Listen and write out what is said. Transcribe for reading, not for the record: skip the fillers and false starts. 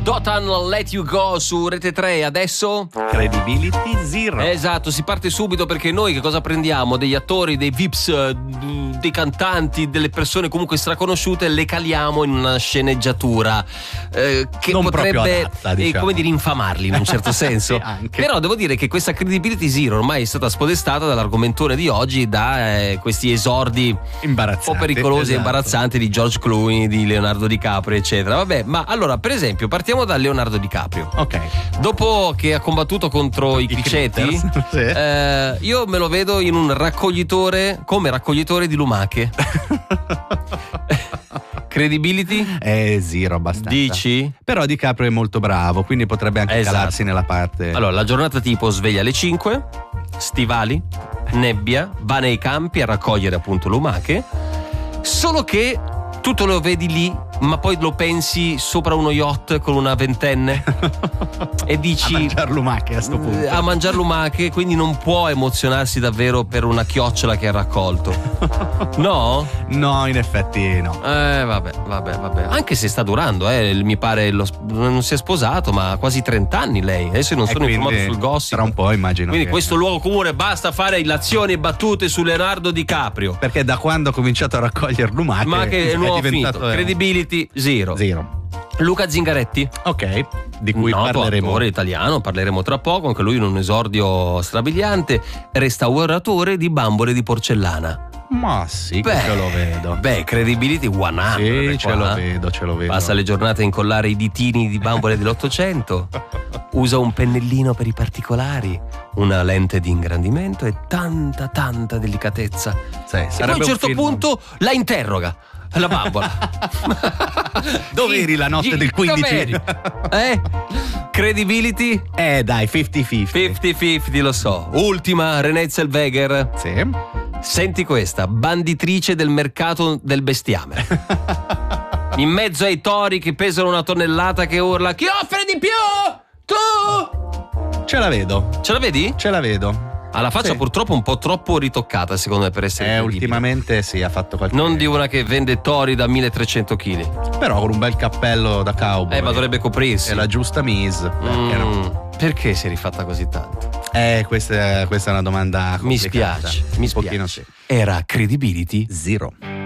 Dotan Let You Go su Rete 3. Adesso Credibility Zero. esatto, si parte subito, perché noi che cosa prendiamo? Degli attori, dei vips, dei cantanti, delle persone comunque straconosciute, le caliamo in una sceneggiatura che non potrebbe adatta, diciamo. come dire, infamarli in un certo senso. Sì, anche. Però devo dire che questa Credibility Zero ormai è stata spodestata dall'argomentone di oggi, da questi esordi Imbarazzanti, un po' pericolosi esatto. e imbarazzanti di George Clooney, di Leonardo DiCaprio, eccetera. Vabbè, ma allora, per esempio, partiamo da Leonardo DiCaprio. Ok. Dopo che ha combattuto contro i criceti, critters, sì. io me lo vedo in un raccoglitore, come raccoglitore di lumache. Credibility? Zero abbastanza. Dici? Però DiCaprio è molto bravo, quindi potrebbe anche Esatto. calarsi nella parte. Allora, la giornata tipo sveglia alle 5, stivali, nebbia, va nei campi a raccogliere appunto lumache, solo che tu te lo vedi lì, ma poi lo pensi sopra uno yacht con una ventenne e dici a mangiar lumache a sto punto. a mangiar lumache, quindi non può emozionarsi davvero per una chiocciola che ha raccolto. No? No, in effetti no. Vabbè. Anche se sta durando, mi pare non si è sposato, ma ha quasi 30 anni lei. Adesso non sono quindi informato sul gossip. tra un po' immagino Quindi che- questo luogo comune, basta fare illazioni e battute su Leonardo DiCaprio. Perché da quando ha cominciato a raccogliere lumache Ma che è nuovo diventato finito. Credibility zero. zero. Luca Zingaretti, Ok, di cui noto parleremo. attore italiano, parleremo tra poco, anche lui in un esordio strabiliante, restauratore di bambole di porcellana. Ma sì, che ce lo vedo. Beh, Credibility 100. Sì, ce lo vedo. Passa le giornate a incollare i ditini di bambole dell'Ottocento. Usa un pennellino per i particolari, una lente di ingrandimento e tanta delicatezza. Sì, E poi a sarebbe un certo film- punto la interroga. La bambola. Dove eri la notte del 15? Credibility? Dai, 50-50. 50-50, lo so. Ultima, Renée Zellweger. Sì. Senti questa, banditrice del mercato del bestiame. In mezzo ai tori che pesano 1 tonnellata, che urla: chi offre di più? Tu! Ce la vedo. Ce la vedi? Ce la vedo. Ha la faccia Sì. purtroppo un po' troppo ritoccata, secondo me, per essere credibile. Ultimamente sì, ha fatto qualche. Non di una che vende tori da 1300 kg. Però con un bel cappello da cowboy. Ma dovrebbe coprirsi. E la giusta mise. Perché no? Perché si è rifatta così tanto? Questa è una domanda Mi complicata. spiace, mi Un pochino spiace. sì. Era Credibility Zero.